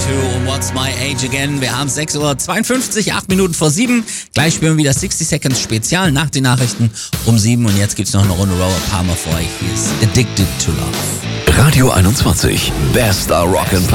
What's My Age Again. Wir haben 6:52 Uhr, 8 Minuten vor 7. Gleich spielen wir wieder 60 Seconds Spezial nach den Nachrichten um 7. Und jetzt gibt's noch eine Runde Robert Palmer für euch. Hier ist Addicted to Love. Radio 21, bester Rock'n'Pop.